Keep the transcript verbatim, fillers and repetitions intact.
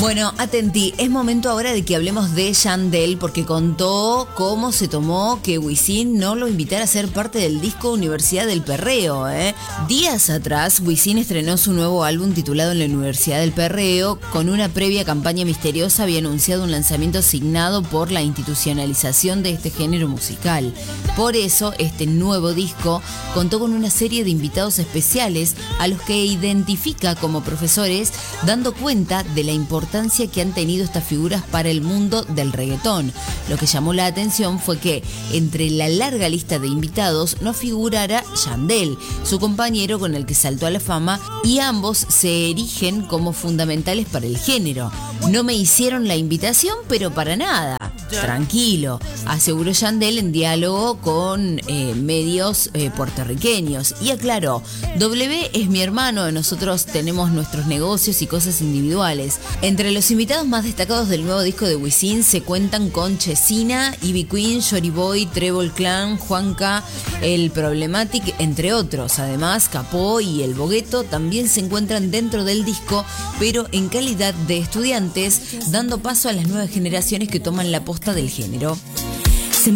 Bueno, atentí, es momento ahora de que hablemos de Yandel, porque contó cómo se tomó que Wisin no lo invitara a ser parte del disco Universidad del Perreo, ¿eh? Días atrás, Wisin estrenó su nuevo álbum titulado En la Universidad del Perreo. Con una previa campaña misteriosa había anunciado un lanzamiento signado por la institucionalización de este género musical. Por eso, este nuevo disco contó con una serie de invitados especiales a los que identifica como profesores, dando cuenta de la importancia que han tenido estas figuras para el mundo del reggaetón. Lo que llamó la atención fue que entre la larga lista de invitados no figurara Yandel, su compañero con el que saltó a la fama, y ambos se erigen como fundamentales para el género. No me hicieron la invitación, pero para nada. Tranquilo, aseguró Yandel en diálogo con eh, medios eh, puertorriqueños, y aclaró: W es mi hermano, nosotros tenemos nuestros negocios y cosas individuales. Entre los invitados más destacados del nuevo disco de Wisin se cuentan con Chesina, Ivy Queen, Jory Boy, Trevor Clan, Juanca, El Problematic, entre otros. Además, Capó y El Bogueto también se encuentran dentro del disco, pero en calidad de estudiantes, dando paso a las nuevas generaciones que toman la posta del género.